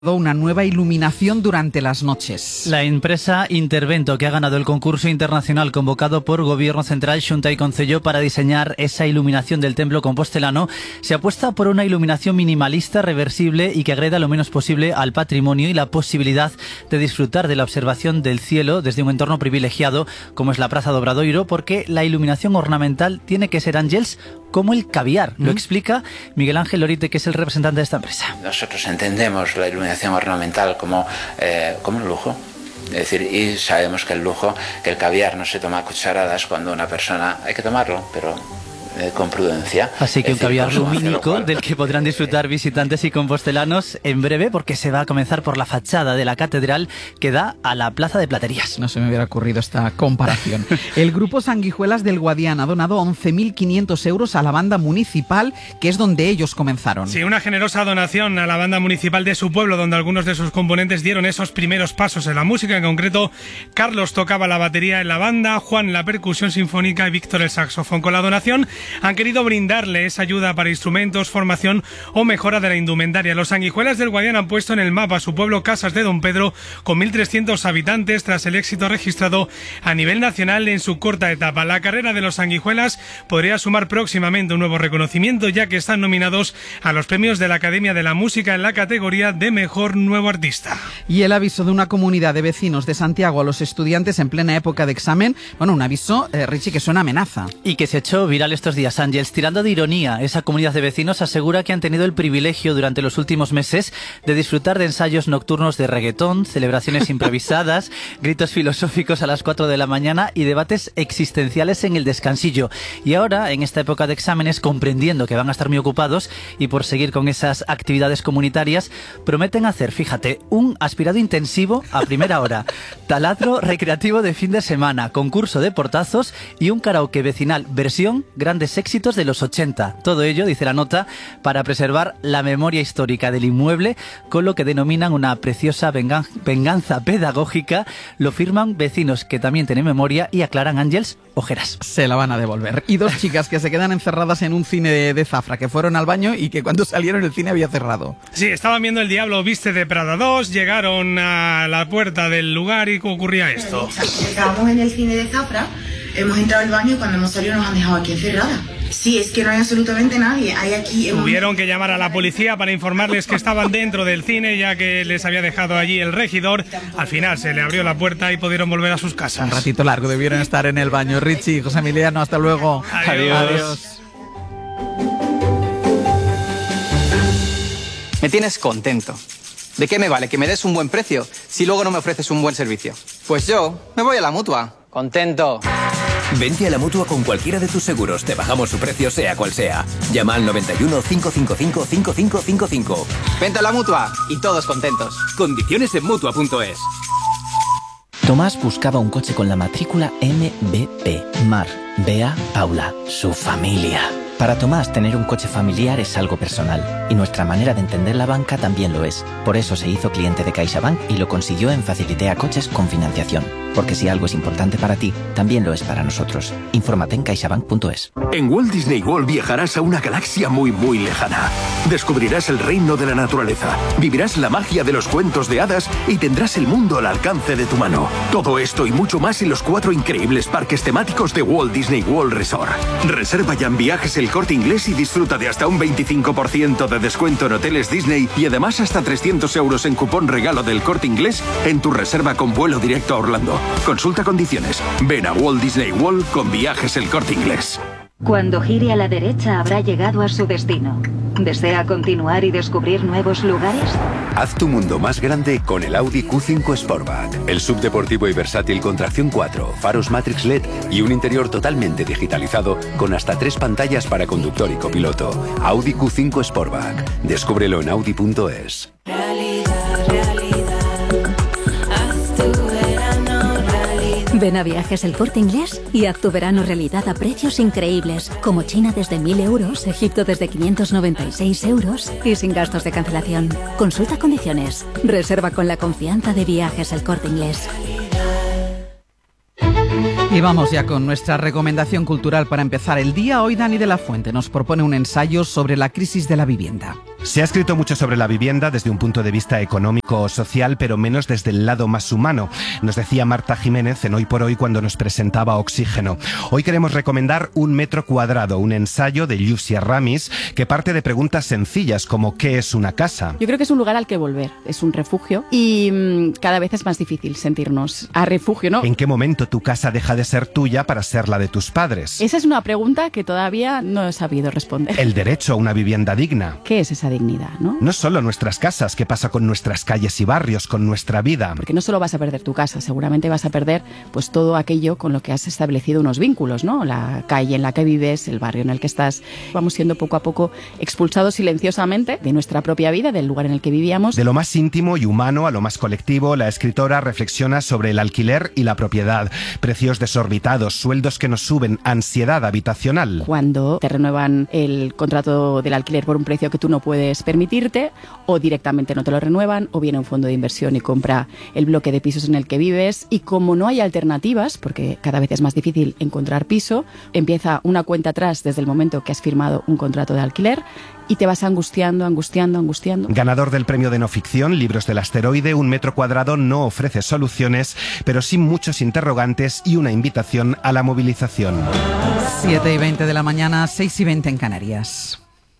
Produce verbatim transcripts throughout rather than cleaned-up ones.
una nueva iluminación durante las noches. La empresa Intervento, que ha ganado el concurso internacional convocado por Gobierno Central, Xunta y Concello para diseñar esa iluminación del templo compostelano, se apuesta por una iluminación minimalista, reversible y que agreda lo menos posible al patrimonio y la posibilidad de disfrutar de la observación del cielo desde un entorno privilegiado como es la Praza do Obradoiro, porque la iluminación ornamental tiene que ser, Ángels, como el caviar. ¿Mm? Lo explica Miguel Ángel Lorite, que es el representante de esta empresa. Nosotros entendemos la iluminación ornamental como, eh, como un lujo. Es decir, y sabemos que el lujo, que el caviar no se toma a cucharadas cuando una persona... Hay que tomarlo, pero... Eh, con prudencia. Así que es un caviar decir, lumínico del que podrán disfrutar visitantes y compostelanos en breve, porque se va a comenzar por la fachada de la catedral que da a la Plaza de Platerías. No se me hubiera ocurrido esta comparación. El grupo Sanguijuelas del Guadiana ha donado once mil quinientos euros a la banda municipal, que es donde ellos comenzaron. Sí, una generosa donación a la banda municipal de su pueblo, donde algunos de sus componentes dieron esos primeros pasos en la música. En concreto, Carlos tocaba la batería en la banda, Juan la percusión sinfónica y Víctor el saxofón. Con la donación han querido brindarle esa ayuda para instrumentos, formación o mejora de la indumentaria. Los Sanguijuelas del Guadiana han puesto en el mapa su pueblo Casas de Don Pedro, con mil trescientos habitantes, tras el éxito registrado a nivel nacional en su corta etapa. La carrera de los Sanguijuelas podría sumar próximamente un nuevo reconocimiento, ya que están nominados a los premios de la Academia de la Música en la categoría de Mejor Nuevo Artista. Y el aviso de una comunidad de vecinos de Santiago a los estudiantes en plena época de examen, bueno, un aviso, eh, Richie, que suena amenaza. Y que se echó viral estos días, Ángels. Tirando de ironía, esa comunidad de vecinos asegura que han tenido el privilegio durante los últimos meses de disfrutar de ensayos nocturnos de reggaetón, celebraciones improvisadas, gritos filosóficos a las cuatro de la mañana y debates existenciales en el descansillo. Y ahora, en esta época de exámenes, comprendiendo que van a estar muy ocupados y por seguir con esas actividades comunitarias, prometen hacer, fíjate, un aspirado intensivo a primera hora, taladro recreativo de fin de semana, concurso de portazos y un karaoke vecinal versión grandes éxitos de los ochenta. Todo ello, dice la nota, para preservar la memoria histórica del inmueble, con lo que denominan una preciosa vengan venganza pedagógica. Lo firman vecinos que también tienen memoria y aclaran, Ángels, ojeras. Se la van a devolver. Y dos chicas que se quedan encerradas en un cine de, de Zafra, que fueron al baño y que cuando salieron el cine había cerrado. Sí, estaban viendo El Diablo Viste de Prada dos, llegaron a la puerta del lugar y ocurría esto. Estábamos en el cine de Zafra, hemos entrado al baño y cuando hemos salido nos han dejado aquí encerradas. Sí, es que no hay absolutamente nadie. Hay aquí... Tuvieron que llamar a la policía para informarles que estaban dentro del cine, ya que les había dejado allí el regidor. Al final se le abrió la puerta y pudieron volver a sus casas. Un ratito largo, debieron estar en el baño. Richie, José Emiliano, hasta luego. Adiós. Adiós. Me tienes contento. ¿De qué me vale que me des un buen precio si luego no me ofreces un buen servicio? Pues yo me voy a la Mutua. Contento. Vente a la Mutua con cualquiera de tus seguros. Te bajamos su precio sea cual sea. Llama al noventa y uno, cinco cinco cinco, cinco cinco cinco cinco. Vente a la Mutua y todos contentos. Condiciones en Mutua punto es. Tomás buscaba un coche con la matrícula M B P. Mar, Bea, Paula, su familia. Para Tomás, tener un coche familiar es algo personal, y nuestra manera de entender la banca también lo es. Por eso se hizo cliente de CaixaBank y lo consiguió en Facilitea Coches con financiación. Porque si algo es importante para ti, también lo es para nosotros. Infórmate en caixabank punto es. En Walt Disney World viajarás a una galaxia muy muy lejana. Descubrirás el reino de la naturaleza, vivirás la magia de los cuentos de hadas y tendrás el mundo al alcance de tu mano. Todo esto y mucho más en los cuatro increíbles parques temáticos de Walt Disney World Resort. Reserva ya en Viajes El Corte Inglés y disfruta de hasta un veinticinco por ciento de descuento en hoteles Disney y además hasta trescientos euros en cupón regalo del Corte Inglés en tu reserva con vuelo directo a Orlando. Consulta condiciones. Ven a Walt Disney World con Viajes El Corte Inglés. Cuando gire a la derecha habrá llegado a su destino. ¿Desea continuar y descubrir nuevos lugares? Haz tu mundo más grande con el Audi Q cinco Sportback. El subdeportivo y versátil con tracción cuatro, faros Matrix L E D y un interior totalmente digitalizado con hasta tres pantallas para conductor y copiloto. Audi Q cinco Sportback. Descúbrelo en audi punto es. Ven a Viajes El Corte Inglés y haz tu verano realidad a precios increíbles, como China desde mil euros, Egipto desde quinientos noventa y seis euros y sin gastos de cancelación. Consulta condiciones. Reserva con la confianza de Viajes El Corte Inglés. Y vamos ya con nuestra recomendación cultural para empezar el día. Hoy Dani de la Fuente nos propone un ensayo sobre la crisis de la vivienda. Se ha escrito mucho sobre la vivienda desde un punto de vista económico o social, pero menos desde el lado más humano. Nos decía Marta Jiménez en Hoy por Hoy cuando nos presentaba Oxígeno. Hoy queremos recomendar Un metro cuadrado, un ensayo de Lucia Ramis que parte de preguntas sencillas como ¿qué es una casa? Yo creo que es un lugar al que volver, es un refugio y mmm, cada vez es más difícil sentirnos a refugio, ¿no? ¿En qué momento tu casa deja de ser tuya para ser la de tus padres? Esa es una pregunta que todavía no he sabido responder. El derecho a una vivienda digna. ¿Qué es esa dignidad, no? No solo nuestras casas, ¿qué pasa con nuestras calles y barrios, con nuestra vida? Porque no solo vas a perder tu casa, seguramente vas a perder pues todo aquello con lo que has establecido unos vínculos, ¿no? La calle en la que vives, el barrio en el que estás. Vamos siendo poco a poco expulsados silenciosamente de nuestra propia vida, del lugar en el que vivíamos. De lo más íntimo y humano a lo más colectivo, la escritora reflexiona sobre el alquiler y la propiedad, precios desorbitados, sueldos que nos suben, ansiedad habitacional. Cuando te renuevan el contrato del alquiler por un precio que tú no puedes permitirte, o directamente no te lo renuevan, o viene un fondo de inversión y compra el bloque de pisos en el que vives, y como no hay alternativas, porque cada vez es más difícil encontrar piso, empieza una cuenta atrás desde el momento que has firmado un contrato de alquiler y te vas angustiando, angustiando, angustiando. Ganador del premio de no ficción, Libros del Asteroide, Un metro cuadrado no ofrece soluciones, pero sí muchos interrogantes y una invitación a la movilización. siete y veinte de la mañana, seis y veinte en Canarias.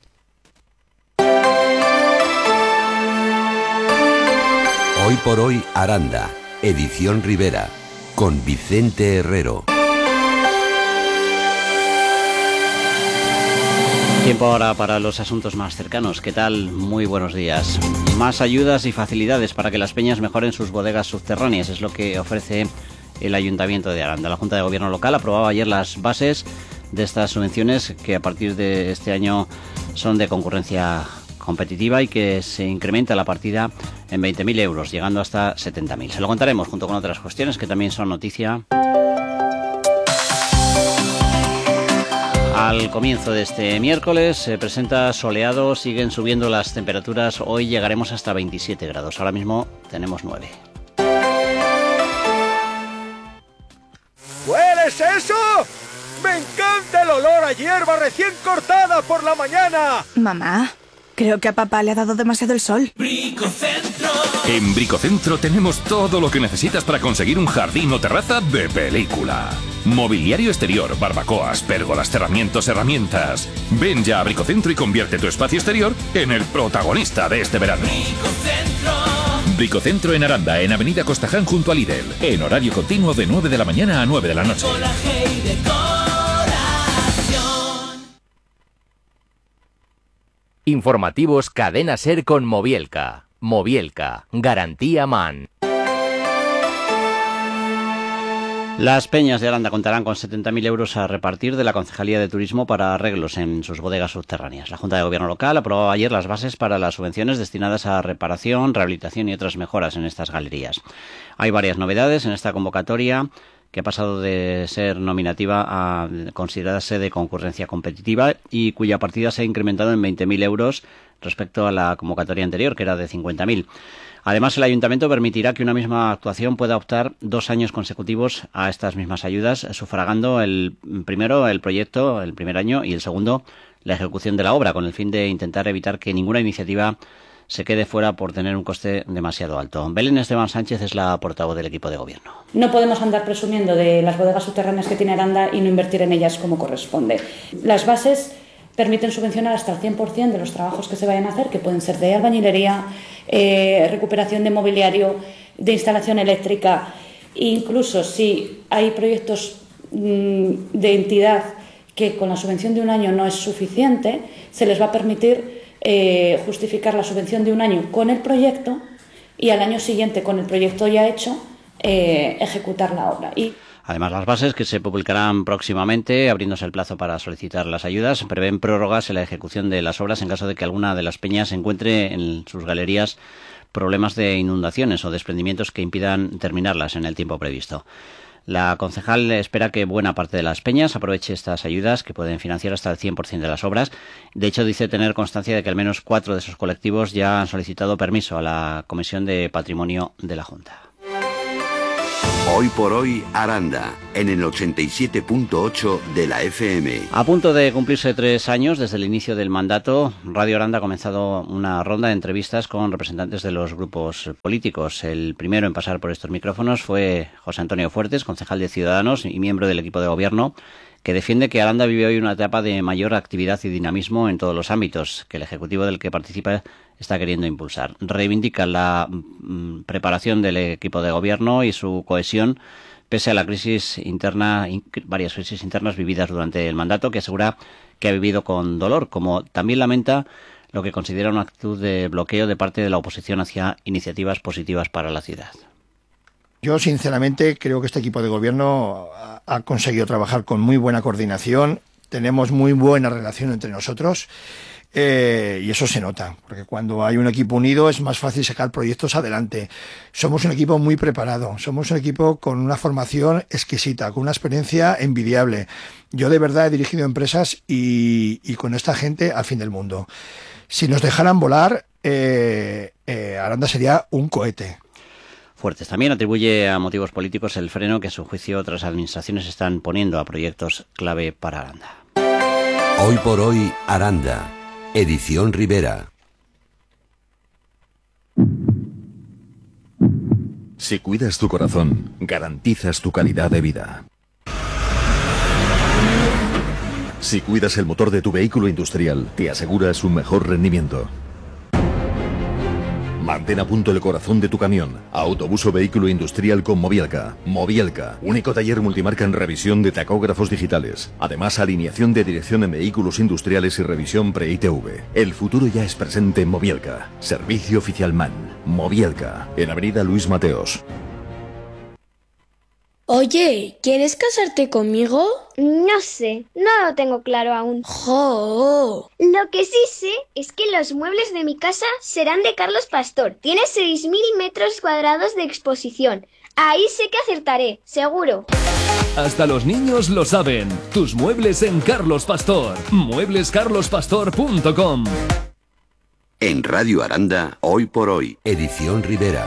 Hoy por Hoy Aranda, edición Rivera, con Vicente Herrero. Tiempo ahora para los asuntos más cercanos. ¿Qué tal? Muy buenos días. Más ayudas y facilidades para que las peñas mejoren sus bodegas subterráneas es lo que ofrece el Ayuntamiento de Aranda. La Junta de Gobierno local aprobaba ayer las bases de estas subvenciones que a partir de este año son de concurrencia competitiva y que se incrementa la partida en veinte mil euros, llegando hasta setenta mil. Se lo contaremos junto con otras cuestiones que también son noticia. Al comienzo de este miércoles se presenta soleado, siguen subiendo las temperaturas, hoy llegaremos hasta veintisiete grados, ahora mismo tenemos nueve. ¿Hueles eso? ¡Me encanta el olor a hierba recién cortada por la mañana! Mamá, creo que a papá le ha dado demasiado el sol. Bricocentro. En Bricocentro tenemos todo lo que necesitas para conseguir un jardín o terraza de película. Mobiliario exterior, barbacoas, pérgolas, cerramientos, herramientas. Ven ya a Bricocentro y convierte tu espacio exterior en el protagonista de este verano. Bricocentro. Bricocentro en Aranda, en Avenida Costaján junto a Lidl. En horario continuo de nueve de la mañana a nueve de la noche. Informativos Cadena Ser con Movielca. Movielca, garantía MAN. Las peñas de Aranda contarán con setenta mil euros a repartir de la Concejalía de Turismo para arreglos en sus bodegas subterráneas. La Junta de Gobierno local aprobó ayer las bases para las subvenciones destinadas a reparación, rehabilitación y otras mejoras en estas galerías. Hay varias novedades en esta convocatoria, que ha pasado de ser nominativa a considerarse de concurrencia competitiva y cuya partida se ha incrementado en veinte mil euros respecto a la convocatoria anterior, que era de cincuenta mil. Además, el Ayuntamiento permitirá que una misma actuación pueda optar dos años consecutivos a estas mismas ayudas, sufragando el primero el proyecto, el primer año, y el segundo la ejecución de la obra, con el fin de intentar evitar que ninguna iniciativa se quede fuera por tener un coste demasiado alto. Belén Esteban Sánchez es la portavoz del equipo de gobierno. No podemos andar presumiendo de las bodegas subterráneas que tiene Aranda y no invertir en ellas como corresponde. Las bases permiten subvencionar hasta el cien por ciento de los trabajos que se vayan a hacer, que pueden ser de albañilería, eh, recuperación de mobiliario, de instalación eléctrica. Incluso si hay proyectos mmm, de entidad que con la subvención de un año no es suficiente, se les va a permitir Eh, justificar la subvención de un año con el proyecto y al año siguiente, con el proyecto ya hecho, eh, ejecutar la obra. Y Además, las bases, que se publicarán próximamente, abriéndose el plazo para solicitar las ayudas, prevén prórrogas en la ejecución de las obras en caso de que alguna de las peñas encuentre en sus galerías problemas de inundaciones o desprendimientos que impidan terminarlas en el tiempo previsto. La concejal espera que buena parte de las peñas aproveche estas ayudas, que pueden financiar hasta el cien por ciento de las obras. De hecho, dice tener constancia de que al menos cuatro de esos colectivos ya han solicitado permiso a la Comisión de Patrimonio de la Junta. Hoy por hoy, Aranda, en el ochenta y siete punto ocho de la F M. A punto de cumplirse tres años desde el inicio del mandato, Radio Aranda ha comenzado una ronda de entrevistas con representantes de los grupos políticos. El primero en pasar por estos micrófonos fue José Antonio Fuertes, concejal de Ciudadanos y miembro del equipo de gobierno, que defiende que Aranda vive hoy una etapa de mayor actividad y dinamismo en todos los ámbitos que el Ejecutivo del que participa está queriendo impulsar. Reivindica la mm, preparación del equipo de gobierno y su cohesión pese a la crisis interna, varias crisis internas vividas durante el mandato, que asegura que ha vivido con dolor, como también lamenta lo que considera una actitud de bloqueo de parte de la oposición hacia iniciativas positivas para la ciudad. Yo, sinceramente, creo que este equipo de gobierno ha conseguido trabajar con muy buena coordinación. Tenemos muy buena relación entre nosotros eh, y eso se nota, porque cuando hay un equipo unido es más fácil sacar proyectos adelante. Somos un equipo muy preparado, somos un equipo con una formación exquisita, con una experiencia envidiable. Yo de verdad he dirigido empresas y, y con esta gente al fin del mundo. Si nos dejaran volar, eh, eh, Aranda sería un cohete. Fuertes también atribuye a motivos políticos el freno que a su juicio otras administraciones están poniendo a proyectos clave para Aranda. Hoy por hoy, Aranda, edición Rivera. Si cuidas tu corazón, garantizas tu calidad de vida. Si cuidas el motor de tu vehículo industrial, te aseguras un mejor rendimiento. Mantén a punto el corazón de tu camión. Autobús o vehículo industrial con Mobielka. Mobielka, único taller multimarca en revisión de tacógrafos digitales. Además, alineación de dirección en vehículos industriales y revisión pre-I T V. El futuro ya es presente en Mobielka. Servicio oficial MAN. Mobielka, en Avenida Luis Mateos. Oye, ¿quieres casarte conmigo? No sé, no lo tengo claro aún. ¡Jo! Lo que sí sé es que los muebles de mi casa serán de Carlos Pastor. Tiene seis mil metros cuadrados de exposición. Ahí sé que acertaré, seguro. Hasta los niños lo saben. Tus muebles en Carlos Pastor. muebles carlos pastor punto com. En Radio Aranda, Hoy por Hoy, edición Rivera.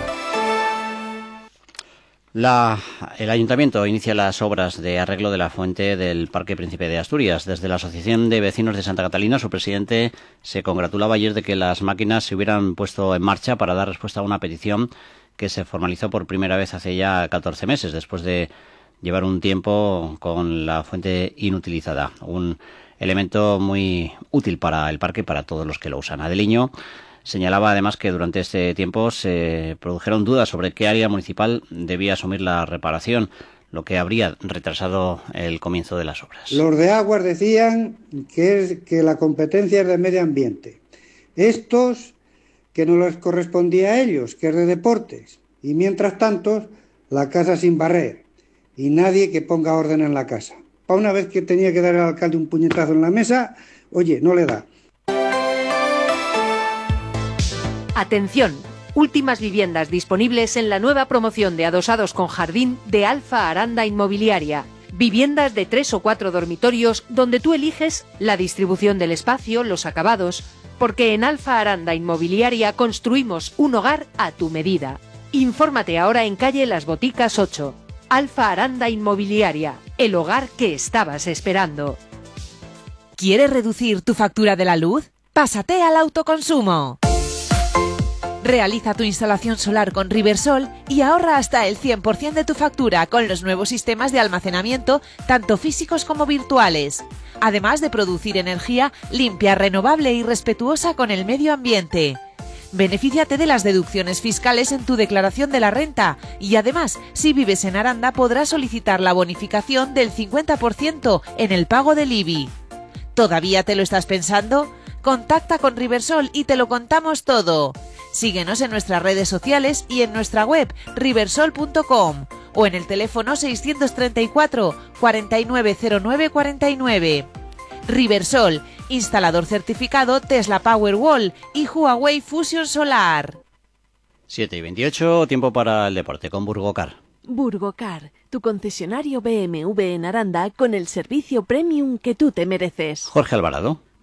La, el Ayuntamiento inicia las obras de arreglo de la fuente del Parque Príncipe de Asturias. Desde la Asociación de Vecinos de Santa Catalina, su presidente se congratulaba ayer de que las máquinas se hubieran puesto en marcha para dar respuesta a una petición que se formalizó por primera vez hace ya catorce meses, después de llevar un tiempo con la fuente inutilizada. Un elemento muy útil para el parque, para todos los que lo usan. Adeliño señalaba además que durante este tiempo se produjeron dudas sobre qué área municipal debía asumir la reparación, lo que habría retrasado el comienzo de las obras. Los de Aguas decían que, es, que la competencia es de medio ambiente. Estos, que no les correspondía a ellos, que es de deportes. Y mientras tanto, la casa sin barrer. Y nadie que ponga orden en la casa. Para una vez que tenía que dar al alcalde un puñetazo en la mesa, oye, no le da. Atención, últimas viviendas disponibles en la nueva promoción de adosados con jardín de Alfa Aranda Inmobiliaria. Viviendas de tres o cuatro dormitorios donde tú eliges la distribución del espacio, los acabados, porque en Alfa Aranda Inmobiliaria construimos un hogar a tu medida. Infórmate ahora en calle Las Boticas ocho. Alfa Aranda Inmobiliaria, el hogar que estabas esperando. ¿Quieres reducir tu factura de la luz? Pásate al autoconsumo. Realiza tu instalación solar con Riversol y ahorra hasta el cien por ciento de tu factura con los nuevos sistemas de almacenamiento, tanto físicos como virtuales. Además de producir energía limpia, renovable y respetuosa con el medio ambiente. Benefíciate de las deducciones fiscales en tu declaración de la renta y además, si vives en Aranda, podrás solicitar la bonificación del cincuenta por ciento en el pago del I B I. ¿Todavía te lo estás pensando? Contacta con Riversol y te lo contamos todo. Síguenos en nuestras redes sociales y en nuestra web riversol punto com o en el teléfono seiscientos treinta y cuatro, cuarenta y nueve cero nueve cuarenta y nueve. Riversol, instalador certificado Tesla Powerwall y Huawei Fusion Solar. siete y veintiocho, tiempo para el deporte con Burgocar. Burgocar, tu concesionario B M W en Aranda con el servicio premium que tú te mereces. Jorge Alvarado.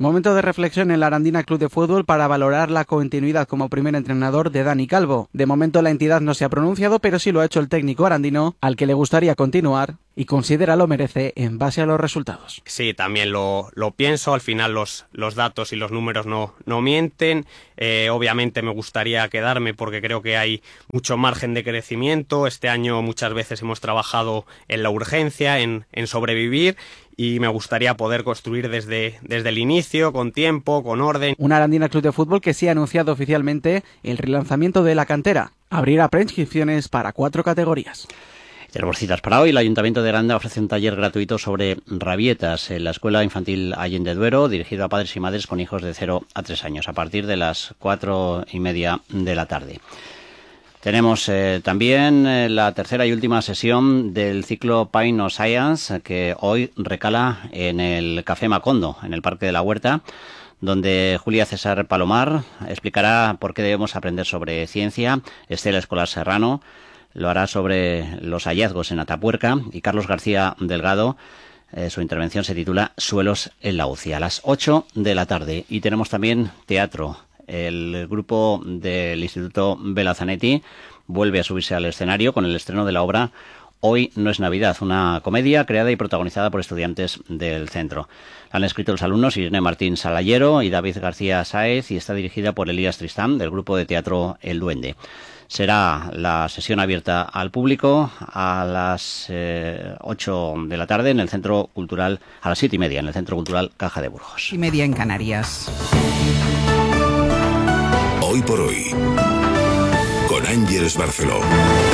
Momento de reflexión en la Arandina Club de Fútbol para valorar la continuidad como primer entrenador de Dani Calvo. De momento la entidad no se ha pronunciado, pero sí lo ha hecho el técnico arandino, al que le gustaría continuar y considera lo merece en base a los resultados. Sí, también lo, lo pienso. Al final los, los datos y los números no, no mienten. Eh, obviamente me gustaría quedarme porque creo que hay mucho margen de crecimiento. Este año muchas veces hemos trabajado en la urgencia, en, en sobrevivir, y me gustaría poder construir desde, desde el inicio, con tiempo, con orden. Una Arandina Club de Fútbol que sí ha anunciado oficialmente el relanzamiento de la cantera. Abrirá preinscripciones para cuatro categorías. Tenemos citas para hoy. El Ayuntamiento de Aranda ofrece un taller gratuito sobre rabietas en la Escuela Infantil Allende Duero, dirigido a padres y madres con hijos de cero a tres años, a partir de las cuatro y media de la tarde. Tenemos eh, también eh, la tercera y última sesión del ciclo Pine of Science, que hoy recala en el Café Macondo, en el Parque de la Huerta, donde Julia César Palomar explicará por qué debemos aprender sobre ciencia. Estela Escolar Serrano lo hará sobre los hallazgos en Atapuerca, y Carlos García Delgado, eh, su intervención se titula Suelos en la U C I, a las ocho de la tarde. Y tenemos también teatro. El grupo del Instituto Bela Zanetti vuelve a subirse al escenario con el estreno de la obra Hoy no es Navidad, una comedia creada y protagonizada por estudiantes del centro. Han escrito los alumnos Irene Martín Salayero y David García Sáez, y está dirigida por Elías Tristán, del grupo de teatro El Duende. Será la sesión abierta al público a las eh, ocho de la tarde en el Centro Cultural, a las siete y media en el Centro Cultural Caja de Burgos. Y media en Canarias. Hoy por hoy, con Ángeles Barceló.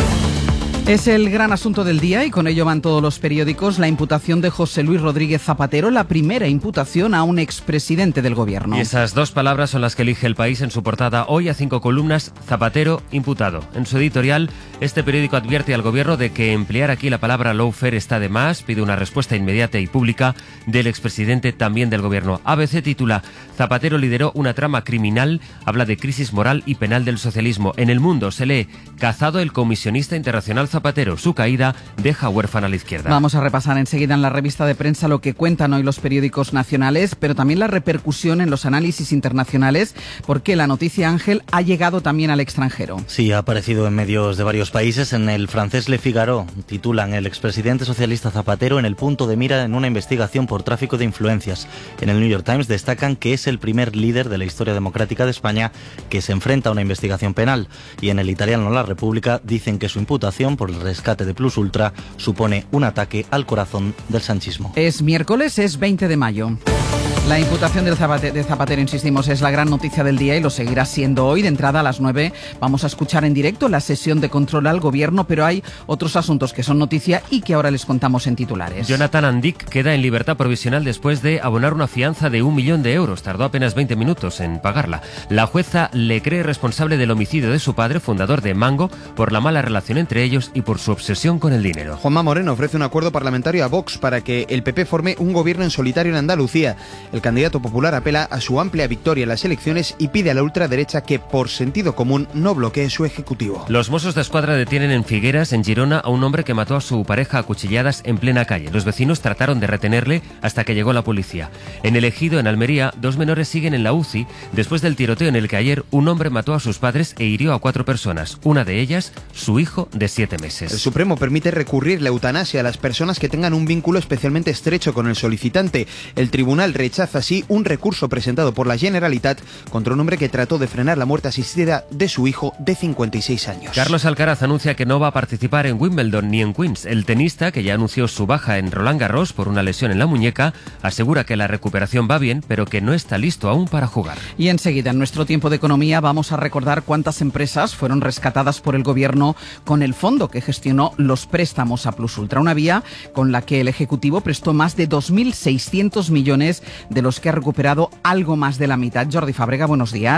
Es el gran asunto del día y con ello van todos los periódicos. La imputación de José Luis Rodríguez Zapatero, la primera imputación a un expresidente del gobierno. Y esas dos palabras son las que elige El País en su portada hoy, a cinco columnas: Zapatero imputado. En su editorial, este periódico advierte al gobierno de que emplear aquí la palabra lawfare está de más, pide una respuesta inmediata y pública del expresidente, también del gobierno. A B C titula: Zapatero lideró una trama criminal, habla de crisis moral y penal del socialismo. En El Mundo se lee: cazado el comisionista internacional Zapatero, su caída deja huérfana a la izquierda. Vamos a repasar enseguida en la revista de prensa lo que cuentan hoy los periódicos nacionales, pero también la repercusión en los análisis internacionales, porque la noticia, Ángel, ha llegado también al extranjero. Sí, ha aparecido en medios de varios países. En el francés Le Figaro titulan: el expresidente socialista Zapatero en el punto de mira en una investigación por tráfico de influencias. En el New York Times destacan que es el primer líder de la historia democrática de España que se enfrenta a una investigación penal. Y en el italiano La República dicen que su imputación por el rescate de Plus Ultra supone un ataque al corazón del sanchismo. Es miércoles, es veinte de mayo. La imputación del Zapatero, de Zapatero, insistimos, es la gran noticia del día y lo seguirá siendo hoy. De entrada, a las nueve vamos a escuchar en directo la sesión de control al gobierno, pero hay otros asuntos que son noticia y que ahora les contamos en titulares. Jonathan Andic queda en libertad provisional después de abonar una fianza de un millón de euros. Tardó apenas veinte minutos en pagarla. La jueza le cree responsable del homicidio de su padre, fundador de Mango, por la mala relación entre ellos y por su obsesión con el dinero. Juanma Moreno ofrece un acuerdo parlamentario a Vox para que el P P forme un gobierno en solitario en Andalucía. El candidato popular apela a su amplia victoria en las elecciones y pide a la ultraderecha que, por sentido común, no bloquee su ejecutivo. Los Mossos de Escuadra detienen en Figueras, en Girona, a un hombre que mató a su pareja a cuchilladas en plena calle. Los vecinos trataron de retenerle hasta que llegó la policía. En El Ejido, en Almería, dos menores siguen en la U C I después del tiroteo en el que ayer un hombre mató a sus padres e hirió a cuatro personas. Una de ellas, su hijo de siete meses. El Supremo permite recurrir la eutanasia a las personas que tengan un vínculo especialmente estrecho con el solicitante. El tribunal rechaza así un recurso presentado por la Generalitat contra un hombre que trató de frenar la muerte asistida de su hijo de cincuenta y seis años. Carlos Alcaraz anuncia que no va a participar en Wimbledon ni en Queens. El tenista, que ya anunció su baja en Roland Garros por una lesión en la muñeca, asegura que la recuperación va bien, pero que no está listo aún para jugar. Y enseguida, en nuestro tiempo de economía, vamos a recordar cuántas empresas fueron rescatadas por el gobierno con el fondo que gestionó los préstamos a Plus Ultra, una vía con la que el Ejecutivo prestó más de dos mil seiscientos millones, de los que ha recuperado algo más de la mitad. Jordi Fábrega, buenos días.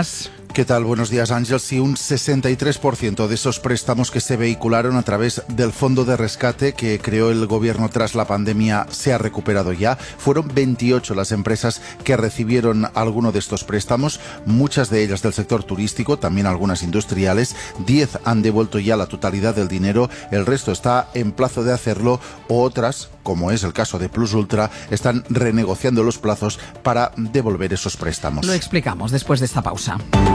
¿Qué tal? Buenos días, Ángel. Sí, un sesenta y tres por ciento de esos préstamos que se vehicularon a través del fondo de rescate que creó el gobierno tras la pandemia se ha recuperado ya. Fueron veintiocho las empresas que recibieron alguno de estos préstamos, muchas de ellas del sector turístico, también algunas industriales. diez han devuelto ya la totalidad del dinero, el resto está en plazo de hacerlo, o otras, como es el caso de Plus Ultra, están renegociando los plazos para devolver esos préstamos. Lo explicamos después de esta pausa.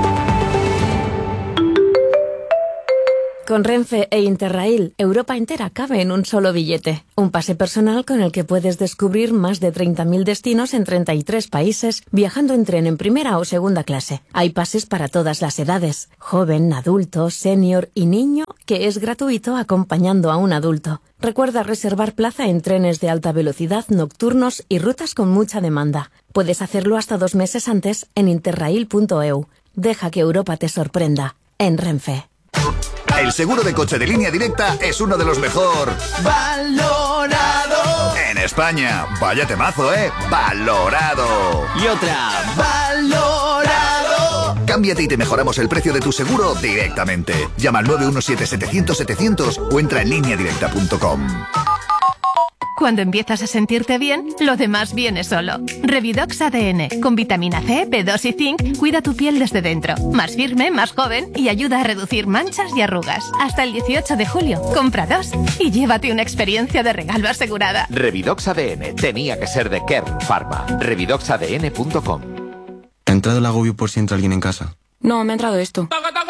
Con Renfe e Interrail, Europa entera cabe en un solo billete. Un pase personal con el que puedes descubrir más de treinta mil destinos en treinta y tres países, viajando en tren en primera o segunda clase. Hay pases para todas las edades, joven, adulto, senior y niño, que es gratuito acompañando a un adulto. Recuerda reservar plaza en trenes de alta velocidad, nocturnos y rutas con mucha demanda. Puedes hacerlo hasta dos meses antes en interrail punto e u. Deja que Europa te sorprenda. En Renfe. El seguro de coche de Línea Directa es uno de los mejor valorado en España. Vaya temazo, ¿eh? Valorado. Y otra. Valorado. Cámbiate y te mejoramos el precio de tu seguro directamente. Llama al nueve uno siete setecientos setecientos o entra en línea directa punto com. Cuando empiezas a sentirte bien, lo demás viene solo. Revidox A D N, con vitamina C, B dos y zinc, cuida tu piel desde dentro. Más firme, más joven y ayuda a reducir manchas y arrugas. Hasta el dieciocho de julio, compra dos y llévate una experiencia de regalo asegurada. Revidox A D N, tenía que ser de Kern Pharma. revidox a d n punto com. ¿Te ha entrado el agobio por si entra alguien en casa? No, me ha entrado esto.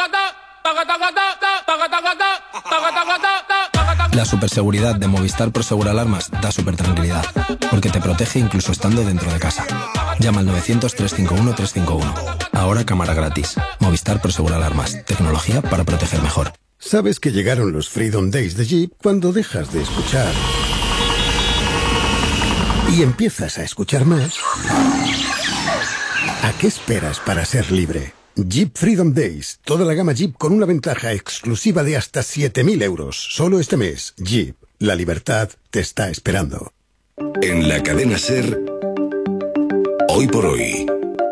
La superseguridad de Movistar Prosegur Alarmas da super tranquilidad, porque te protege incluso estando dentro de casa. Llama al novecientos, trescientos cincuenta y uno, trescientos cincuenta y uno. Ahora cámara gratis. Movistar Prosegur Alarmas. Tecnología para proteger mejor. Sabes que llegaron los Freedom Days de Jeep cuando dejas de escuchar y empiezas a escuchar más. ¿A qué esperas para ser libre? Jeep Freedom Days. Toda la gama Jeep con una ventaja exclusiva de hasta siete mil euros. Solo este mes. Jeep. La libertad te está esperando. En la cadena SER, Hoy por Hoy,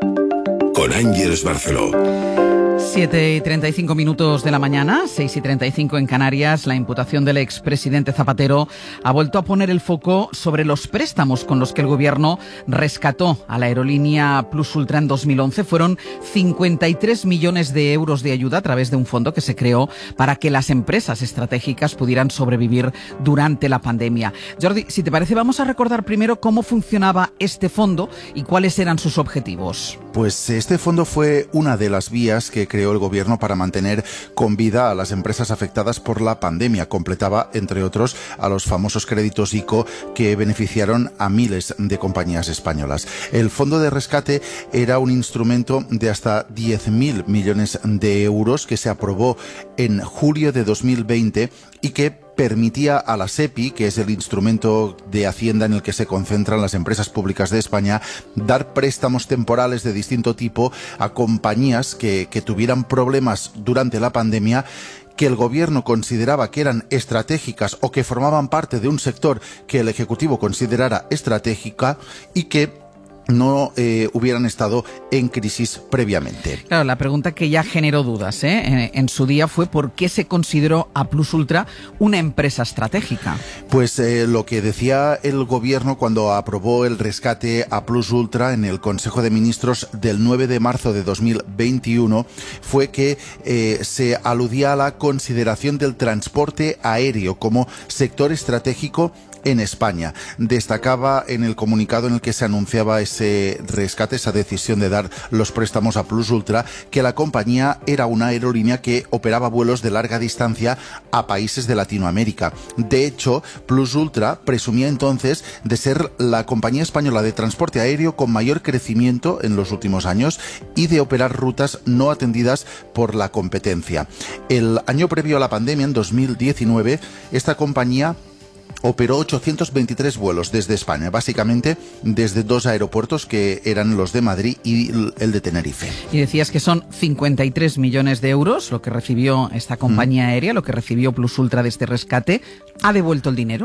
con Ángeles Barceló. siete y treinta y cinco minutos de la mañana, seis y treinta y cinco en Canarias. La imputación del expresidente Zapatero ha vuelto a poner el foco sobre los préstamos con los que el gobierno rescató a la aerolínea Plus Ultra en dos mil once. Fueron cincuenta y tres millones de euros de ayuda a través de un fondo que se creó para que las empresas estratégicas pudieran sobrevivir durante la pandemia. Jordi, si te parece, vamos a recordar primero cómo funcionaba este fondo y cuáles eran sus objetivos. Pues este fondo fue una de las vías que creó el gobierno para mantener con vida a las empresas afectadas por la pandemia. Completaba, entre otros, a los famosos créditos ICO que beneficiaron a miles de compañías españolas. El fondo de rescate era un instrumento de hasta diez mil millones de euros que se aprobó en julio de dos mil veinte y que permitía a la SEPI, que es el instrumento de Hacienda en el que se concentran las empresas públicas de España, dar préstamos temporales de distinto tipo a compañías que, que tuvieran problemas durante la pandemia, que el gobierno consideraba que eran estratégicas o que formaban parte de un sector que el Ejecutivo considerara estratégica y que no eh, hubieran estado en crisis previamente. Claro, la pregunta que ya generó dudas ¿eh? en, en su día fue ¿por qué se consideró a Plus Ultra una empresa estratégica? Pues eh, lo que decía el gobierno cuando aprobó el rescate a Plus Ultra en el Consejo de Ministros del nueve de marzo de dos mil veintiuno fue que eh, se aludía a la consideración del transporte aéreo como sector estratégico en España. Destacaba en el comunicado en el que se anunciaba ese rescate, esa decisión de dar los préstamos a Plus Ultra, que la compañía era una aerolínea que operaba vuelos de larga distancia a países de Latinoamérica. De hecho, Plus Ultra presumía entonces de ser la compañía española de transporte aéreo con mayor crecimiento en los últimos años y de operar rutas no atendidas por la competencia. El año previo a la pandemia, en dos mil diecinueve, esta compañía operó ochocientos veintitrés vuelos desde España, básicamente desde dos aeropuertos que eran los de Madrid y el de Tenerife. Y decías que son cincuenta y tres millones de euros lo que recibió esta compañía mm. aérea, lo que recibió Plus Ultra de este rescate. ¿Ha devuelto el dinero?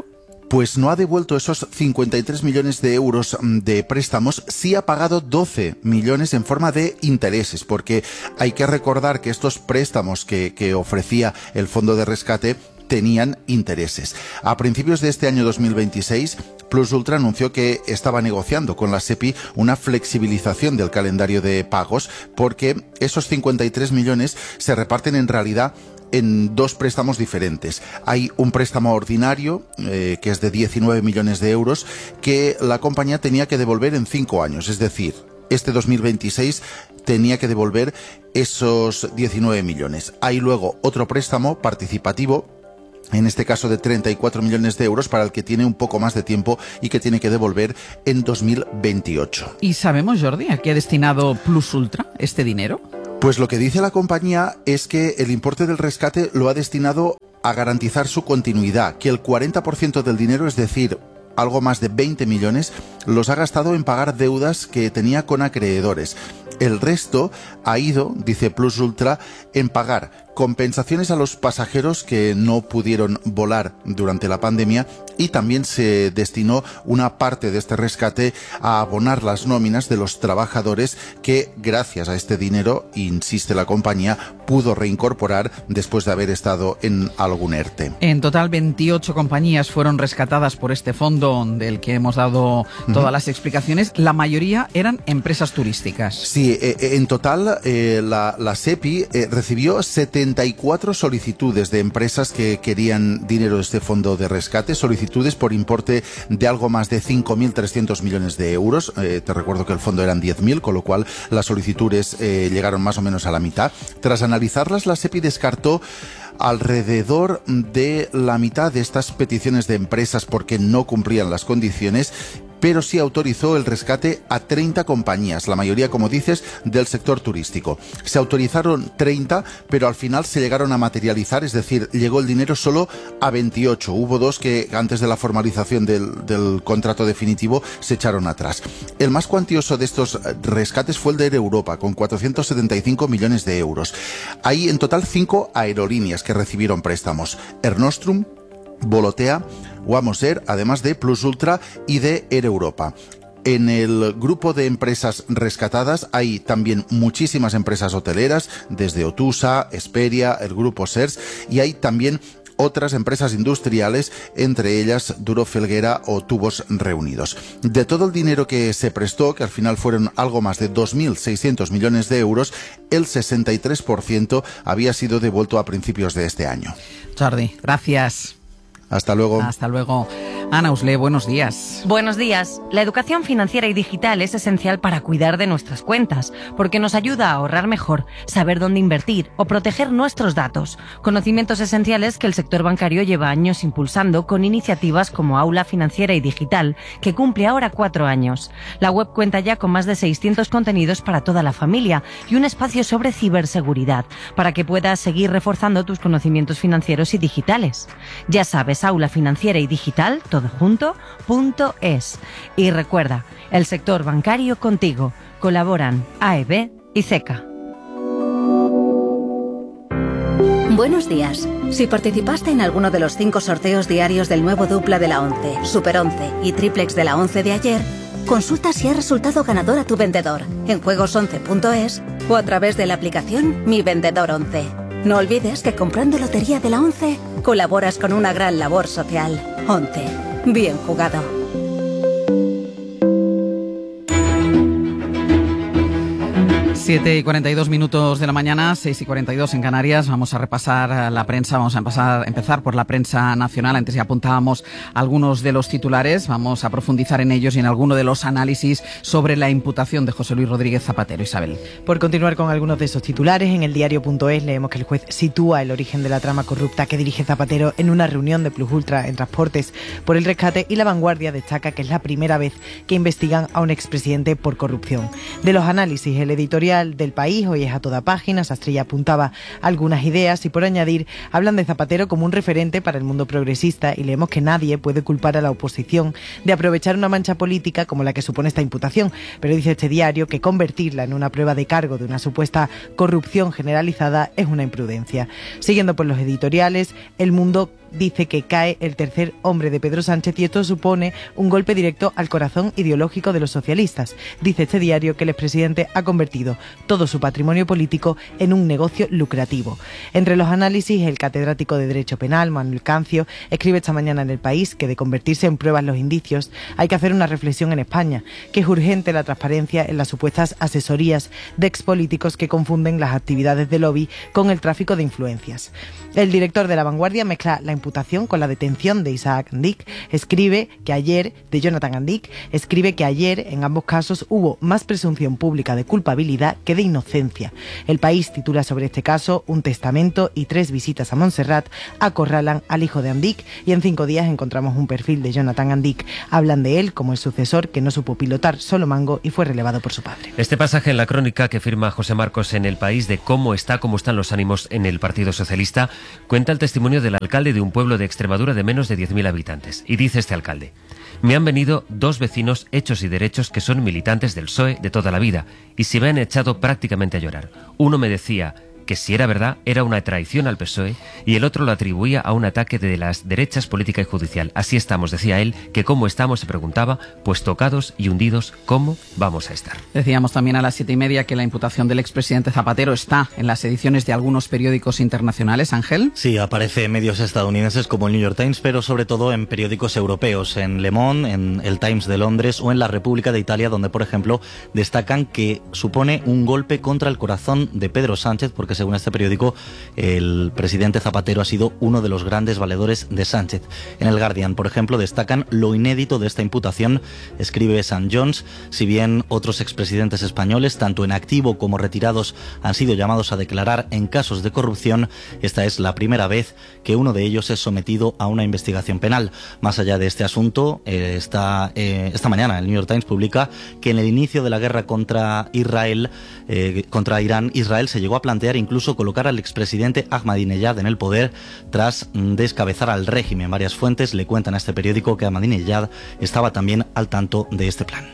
pues no ha devuelto esos cincuenta y tres millones de euros de préstamos, sí ha pagado doce millones en forma de intereses, porque hay que recordar que estos préstamos que, que ofrecía el fondo de rescate tenían intereses. A principios de este año dos mil veintiséis, Plus Ultra anunció que estaba negociando con la SEPI una flexibilización del calendario de pagos, porque esos cincuenta y tres millones se reparten en realidad en dos préstamos diferentes. Hay un préstamo ordinario, eh, que es de diecinueve millones de euros, que la compañía tenía que devolver en cinco años, es decir, este dos mil veintiséis tenía que devolver esos diecinueve millones. Hay luego otro préstamo participativo, en este caso de treinta y cuatro millones de euros, para el que tiene un poco más de tiempo y que tiene que devolver en dos mil veintiocho. ¿Y sabemos, Jordi, a qué ha destinado Plus Ultra este dinero? Pues lo que dice la compañía es que el importe del rescate lo ha destinado a garantizar su continuidad, que el cuarenta por ciento del dinero, es decir, algo más de veinte millones, los ha gastado en pagar deudas que tenía con acreedores. El resto ha ido, dice Plus Ultra, en pagar compensaciones a los pasajeros que no pudieron volar durante la pandemia, y también se destinó una parte de este rescate a abonar las nóminas de los trabajadores que, gracias a este dinero, insiste la compañía, pudo reincorporar después de haber estado en algún ERTE. En total, veintiocho compañías fueron rescatadas por este fondo del que hemos dado todas uh-huh. las explicaciones. La mayoría eran empresas turísticas. Sí, eh, en total eh, la, la SEPI eh, recibió setenta y cuatro solicitudes de empresas que querían dinero de este fondo de rescate, solicitudes por importe de algo más de cinco mil trescientos millones de euros. Eh, te recuerdo que el fondo eran diez mil, con lo cual las solicitudes eh, llegaron más o menos a la mitad. Tras analizarlas, la SEPI descartó alrededor de la mitad de estas peticiones de empresas porque no cumplían las condiciones, pero sí autorizó el rescate a treinta compañías, la mayoría, como dices, del sector turístico. Se autorizaron treinta, pero al final se llegaron a materializar, es decir, llegó el dinero solo a veintiocho. Hubo dos que antes de la formalización del, del contrato definitivo se echaron atrás. El más cuantioso de estos rescates fue el de Air Europa, con cuatrocientos setenta y cinco millones de euros. Hay en total cinco aerolíneas que recibieron préstamos: Air Nostrum, Volotea, Wamos Air, además de Plus Ultra y de Air Europa. En el grupo de empresas rescatadas hay también muchísimas empresas hoteleras, desde Otusa, Esperia, el grupo SERS, y hay también otras empresas industriales, entre ellas Duro Felguera o Tubos Reunidos. De todo el dinero que se prestó, que al final fueron algo más de dos mil seiscientos millones de euros, el sesenta y tres por ciento había sido devuelto a principios de este año. Jordi, gracias. Hasta luego. Hasta luego. Ana Usle, buenos días. Buenos días. La educación financiera y digital es esencial para cuidar de nuestras cuentas, porque nos ayuda a ahorrar mejor, saber dónde invertir o proteger nuestros datos. Conocimientos esenciales que el sector bancario lleva años impulsando con iniciativas como Aula Financiera y Digital, que cumple ahora cuatro años. La web cuenta ya con más de seiscientos contenidos para toda la familia y un espacio sobre ciberseguridad, para que puedas seguir reforzando tus conocimientos financieros y digitales. Ya sabes, Aula Financiera y Digital, todo junto, punto es. Y recuerda, el sector bancario contigo. Colaboran A E B y CECA. Buenos días. Si participaste en alguno de los cinco sorteos diarios del nuevo dupla de la once, Super once y Triplex de la once de ayer, consulta si ha resultado ganador a tu vendedor en juegos once punto es o a través de la aplicación Mi Vendedor once. No olvides que comprando Lotería de la once colaboras con una gran labor social. once. Bien jugado. siete y cuarenta y dos minutos de la mañana, seis y cuarenta y dos en Canarias. Vamos a repasar la prensa, vamos a empezar, empezar por la prensa nacional. Antes ya apuntábamos algunos de los titulares, vamos a profundizar en ellos y en alguno de los análisis sobre la imputación de José Luis Rodríguez Zapatero. Isabel. Por continuar con algunos de esos titulares, en el diario punto es leemos que el juez sitúa el origen de la trama corrupta que dirige Zapatero en una reunión de Plus Ultra en Transportes por el rescate, y La Vanguardia destaca que es la primera vez que investigan a un expresidente por corrupción. De los análisis, el editorial del País hoy es a toda página. Sastrilla apuntaba algunas ideas y, por añadir, hablan de Zapatero como un referente para el mundo progresista, y leemos que nadie puede culpar a la oposición de aprovechar una mancha política como la que supone esta imputación, pero dice este diario que convertirla en una prueba de cargo de una supuesta corrupción generalizada es una imprudencia. Siguiendo por los editoriales, El Mundo dice que cae el tercer hombre de Pedro Sánchez y esto supone un golpe directo al corazón ideológico de los socialistas. Dice este diario que el expresidente ha convertido todo su patrimonio político en un negocio lucrativo. Entre los análisis, el catedrático de Derecho Penal, Manuel Cancio, escribe esta mañana en El País que de convertirse en pruebas los indicios hay que hacer una reflexión en España, que es urgente la transparencia en las supuestas asesorías de expolíticos que confunden las actividades de lobby con el tráfico de influencias. El director de La Vanguardia mezcla la imputación con la detención de Isaac Andic. Escribe que ayer, de Jonathan Andic, escribe que ayer en ambos casos hubo más presunción pública de culpabilidad que de inocencia. El País titula sobre este caso: un testamento y tres visitas a Montserrat acorralan al hijo de Andic, y en cinco días encontramos un perfil de Jonathan Andic. Hablan de él como el sucesor que no supo pilotar solo mango y fue relevado por su padre. Este pasaje en la crónica que firma José Marcos en El País de cómo está, cómo están los ánimos en el Partido Socialista, cuenta el testimonio del alcalde de un pueblo de Extremadura de menos de diez mil habitantes. Y dice este alcalde: me han venido dos vecinos hechos y derechos que son militantes del P S O E de toda la vida y se me han echado prácticamente a llorar. Uno me decía que si era verdad era una traición al P S O E y el otro lo atribuía a un ataque de las derechas política y judicial. Así estamos, decía él, que cómo estamos, se preguntaba, pues tocados y hundidos, ¿cómo vamos a estar? Decíamos también a las siete y media que la imputación del expresidente Zapatero está en las ediciones de algunos periódicos internacionales. ¿Ángel? Sí, aparece en medios estadounidenses como el New York Times, pero sobre todo en periódicos europeos, en Le Monde, en el Times de Londres o en la República de Italia, donde, por ejemplo, destacan que supone un golpe contra el corazón de Pedro Sánchez, porque según este periódico, el presidente Zapatero ha sido uno de los grandes valedores de Sánchez. En el Guardian, por ejemplo, destacan lo inédito de esta imputación. Escribe Sam Jones: si bien otros expresidentes españoles, tanto en activo como retirados, han sido llamados a declarar en casos de corrupción, esta es la primera vez que uno de ellos es sometido a una investigación penal. Más allá de este asunto, eh, esta, eh, esta mañana el New York Times publica que en el inicio de la guerra contra Israel, eh, contra Irán, Israel se llegó a plantear incluso colocar al expresidente Ahmadinejad en el poder tras descabezar al régimen. Varias fuentes le cuentan a este periódico que Ahmadinejad estaba también al tanto de este plan.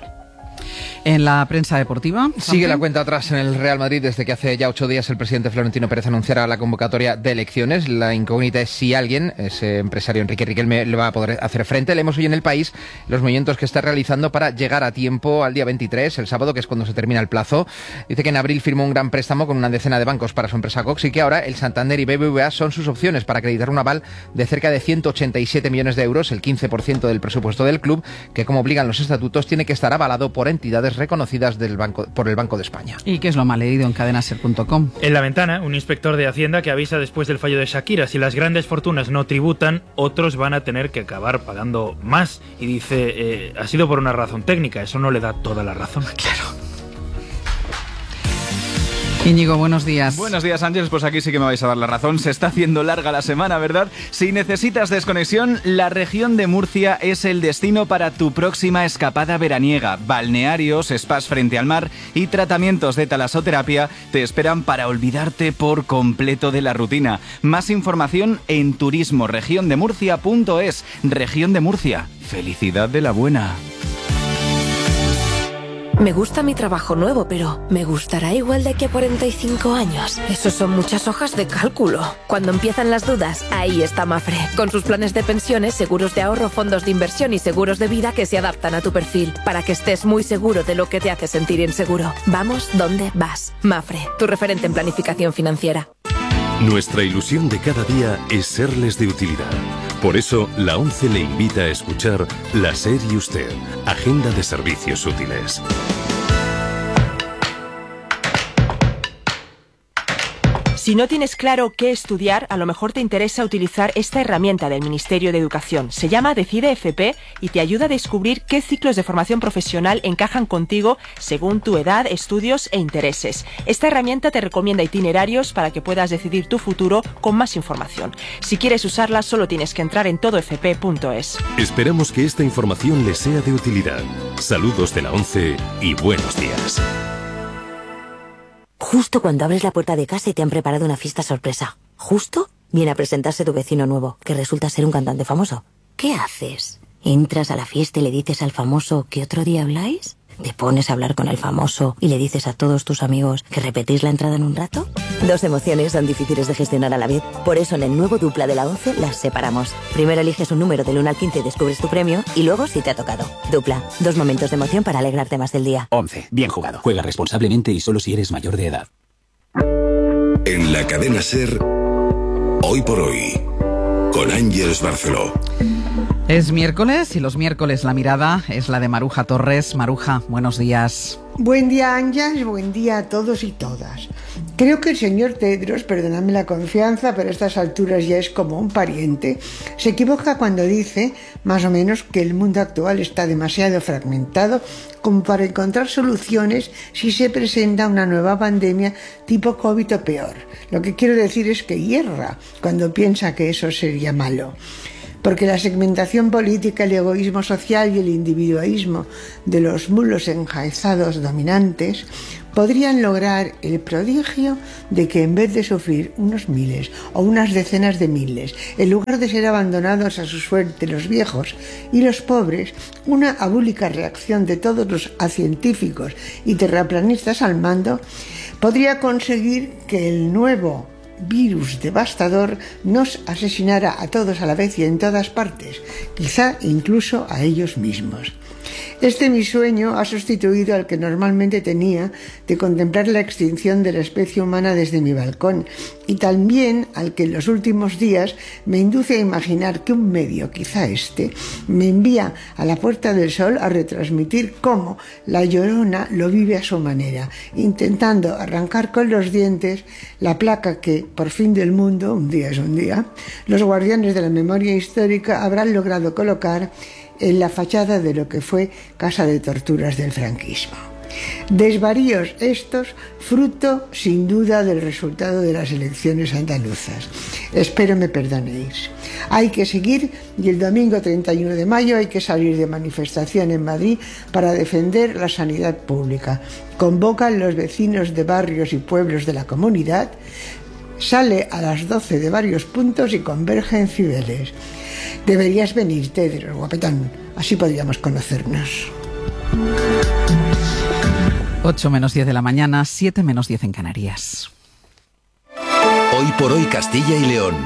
En la prensa deportiva, sigue la cuenta atrás en el Real Madrid desde que hace ya ocho días el presidente Florentino Pérez anunciara la convocatoria de elecciones. La incógnita es si alguien, ese empresario Enrique Riquelme, le va a poder hacer frente. Leemos hoy en El País los movimientos que está realizando para llegar a tiempo al día veintitrés, el sábado, que es cuando se termina el plazo. Dice que en abril firmó un gran préstamo con una decena de bancos para su empresa Cox y que ahora el Santander y B B V A son sus opciones para acreditar un aval de cerca de ciento ochenta y siete millones de euros, el quince por ciento del presupuesto del club, que, como obligan los estatutos, tiene que estar avalado por entidades reconocidas del banco, por el Banco de España. ¿Y qué es lo más leído en cadena ser punto com? En La Ventana, un inspector de Hacienda que avisa después del fallo de Shakira: si las grandes fortunas no tributan, otros van a tener que acabar pagando más. Y dice, eh, ha sido por una razón técnica, eso no le da toda la razón. Claro. Íñigo, buenos días. Buenos días, Ángeles. Pues aquí sí que me vais a dar la razón. Se está haciendo larga la semana, ¿verdad? Si necesitas desconexión, la región de Murcia es el destino para tu próxima escapada veraniega. Balnearios, spas frente al mar y tratamientos de talasoterapia te esperan para olvidarte por completo de la rutina. Más información en turismo región de murcia punto es. Región de Murcia. Felicidad de la buena. Me gusta mi trabajo nuevo, pero ¿me gustará igual de aquí a cuarenta y cinco años? Eso son muchas hojas de cálculo. Cuando empiezan las dudas, ahí está Mafre, con sus planes de pensiones, seguros de ahorro, fondos de inversión y seguros de vida que se adaptan a tu perfil, para que estés muy seguro de lo que te hace sentir inseguro. Vamos donde vas. Mafre, tu referente en planificación financiera. Nuestra ilusión de cada día es serles de utilidad. Por eso, la ONCE le invita a escuchar La SER y Usted, Agenda de Servicios Útiles. Si no tienes claro qué estudiar, a lo mejor te interesa utilizar esta herramienta del Ministerio de Educación. Se llama Decide F P y te ayuda a descubrir qué ciclos de formación profesional encajan contigo según tu edad, estudios e intereses. Esta herramienta te recomienda itinerarios para que puedas decidir tu futuro con más información. Si quieres usarla, solo tienes que entrar en todo f p punto es. Esperamos que esta información les sea de utilidad. Saludos de la ONCE y buenos días. Justo cuando abres la puerta de casa y te han preparado una fiesta sorpresa. Justo viene a presentarse tu vecino nuevo, que resulta ser un cantante famoso. ¿Qué haces? ¿Entras a la fiesta y le dices al famoso que otro día habláis? ¿Te pones a hablar con el famoso y le dices a todos tus amigos que repetís la entrada en un rato? Dos emociones son difíciles de gestionar a la vez. Por eso en el nuevo Dupla de la once las separamos. Primero eliges un número del uno al quince y descubres tu premio, y luego si te ha tocado. Dupla, dos momentos de emoción para alegrarte más del día. once. Bien jugado. Juega responsablemente y solo si eres mayor de edad. En la cadena SER, Hoy por Hoy, con Ángeles Barceló. Es miércoles y los miércoles la mirada es la de Maruja Torres. Maruja, buenos días. Buen día, Ángeles, buen día a todos y todas. Creo que el señor Tedros, perdonadme la confianza, pero a estas alturas ya es como un pariente, se equivoca cuando dice, más o menos, que el mundo actual está demasiado fragmentado como para encontrar soluciones si se presenta una nueva pandemia tipo COVID o peor. Lo que quiero decir es que hierra cuando piensa que eso sería malo. Porque la segmentación política, el egoísmo social y el individualismo de los mulos enjaezados dominantes podrían lograr el prodigio de que en vez de sufrir unos miles o unas decenas de miles, en lugar de ser abandonados a su suerte los viejos y los pobres, una abúlica reacción de todos los científicos y terraplanistas al mando podría conseguir que el nuevo virus devastador nos asesinara a todos a la vez y en todas partes, quizá incluso a ellos mismos. Este mi sueño ha sustituido al que normalmente tenía de contemplar la extinción de la especie humana desde mi balcón, y también al que en los últimos días me induce a imaginar que un medio, quizá este, me envía a la Puerta del Sol a retransmitir cómo la Llorona lo vive a su manera, intentando arrancar con los dientes la placa que, por fin del mundo, un día es un día, los guardianes de la memoria histórica habrán logrado colocar en la fachada de lo que fue casa de torturas del franquismo. Desvaríos estos, fruto sin duda del resultado de las elecciones andaluzas. Espero me perdonéis. Hay que seguir y el domingo treinta y uno de mayo hay que salir de manifestación en Madrid para defender la sanidad pública. Convocan los vecinos de barrios y pueblos de la comunidad, sale a las doce de varios puntos y converge en Cibeles. Deberías venir, Tedros, guapetón, así podríamos conocernos. ocho menos diez de la mañana, siete menos diez en Canarias. Hoy por Hoy Castilla y León.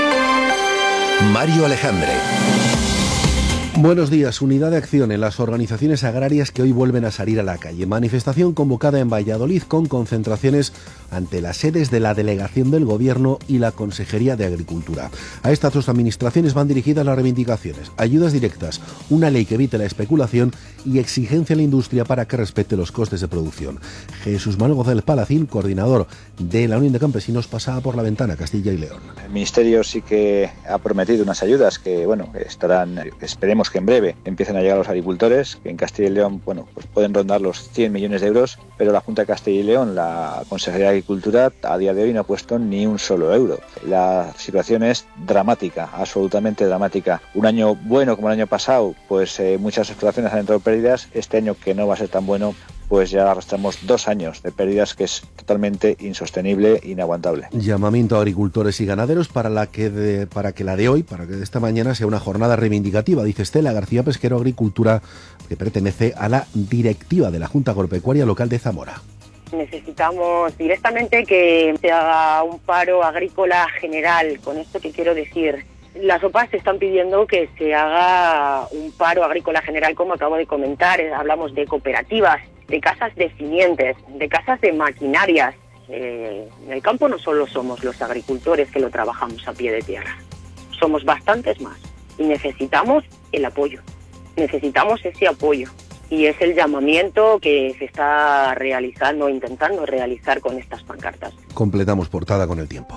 Mario Alejandre. Buenos días. Unidad de acción en las organizaciones agrarias que hoy vuelven a salir a la calle. Manifestación convocada en Valladolid con concentraciones ante las sedes de la Delegación del Gobierno y la Consejería de Agricultura. A estas dos administraciones van dirigidas las reivindicaciones: ayudas directas, una ley que evite la especulación y exigencia a la industria para que respete los costes de producción. Jesús Manuel González Palacín, coordinador de la Unión de Campesinos, pasaba por la ventana Castilla y León. El Ministerio sí que ha prometido unas ayudas que, bueno, estarán, esperemos que en breve empiecen a llegar a los agricultores, que en Castilla y León, bueno, pues pueden rondar los cien millones de euros, pero la Junta de Castilla y León, la Consejería de Agricultura, a día de hoy no ha puesto ni un solo euro. La situación es dramática, absolutamente dramática. Un año bueno como el año pasado, pues eh, muchas explotaciones han entrado pérdidas. Este año, que no va a ser tan bueno, pues ya arrastramos dos años de pérdidas, que es totalmente insostenible e inaguantable. Llamamiento a agricultores y ganaderos para, la que de, para que la de hoy, para que de esta mañana sea una jornada reivindicativa, dice Estela García Pesquero, Agricultura, que pertenece a la directiva de la Junta Agropecuaria Local de Zamora. Necesitamos directamente que se haga un paro agrícola general. ¿Con esto qué quiero decir? Las O P A están pidiendo que se haga un paro agrícola general, como acabo de comentar. Hablamos de cooperativas, de casas de simientes, de casas de maquinarias. Eh, en el campo no solo somos los agricultores que lo trabajamos a pie de tierra, somos bastantes más y necesitamos el apoyo, necesitamos ese apoyo, y es el llamamiento que se está realizando, intentando realizar con estas pancartas. Completamos portada con el tiempo.